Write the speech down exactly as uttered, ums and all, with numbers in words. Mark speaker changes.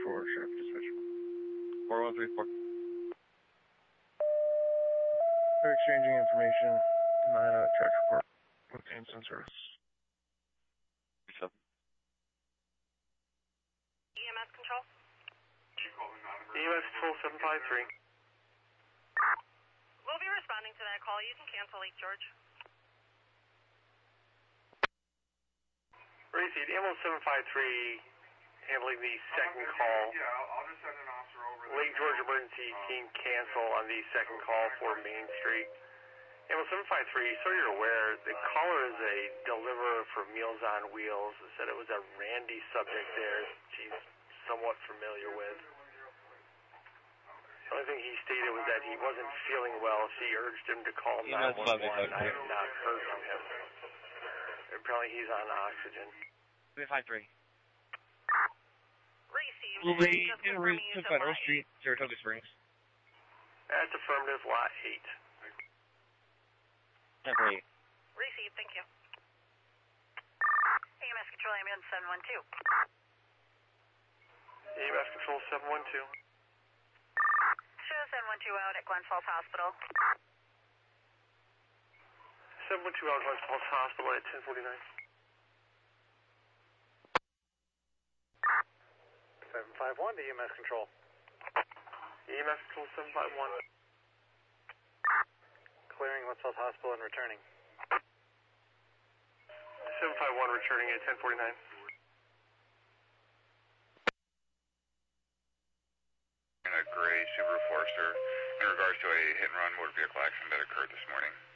Speaker 1: for Sheriff Dispatch. four one three four. They're exchanging information in that uh, track report with the incident service.
Speaker 2: E M S control?
Speaker 3: E M S control seven five three.
Speaker 2: We'll be responding to that call. You can cancel Lake George.
Speaker 3: Received. Ambulance seven five three handling the second call.
Speaker 4: Yeah, I'll, I'll just send an officer over there.
Speaker 3: Lake George emergency team cancel on the second call for Main Street. Ambulance seven five three, so you're aware, the caller is a deliverer for Meals on Wheels. Said it was a Randy subject there she's somewhat familiar with. The only thing he stated was that he wasn't feeling well. She urged him to call nine one one. I have not heard from him. Apparently he's on oxygen.
Speaker 1: three five three.
Speaker 2: Received.
Speaker 1: Will they
Speaker 2: Just
Speaker 1: in
Speaker 2: confirming
Speaker 1: route
Speaker 2: use
Speaker 1: to
Speaker 2: of
Speaker 1: Federal
Speaker 2: lot
Speaker 1: Street, Saratoga Springs?
Speaker 3: That's affirmative, lot eight.
Speaker 1: ten forty-eight.
Speaker 2: Received. Thank you. E M S control ambulance seven one two.
Speaker 3: E M S control seven one two.
Speaker 2: Show seven one two out at Glens Falls Hospital.
Speaker 3: seven one two out Glens Falls Hospital at ten forty-nine.
Speaker 5: seven five one to E M S control.
Speaker 3: E M S control seven five one.
Speaker 5: Clearing Glens Falls Hospital and returning.
Speaker 3: seven five one returning at ten forty-nine.
Speaker 4: In a gray Subaru Forester in regards to a hit and run motor vehicle accident that occurred this morning.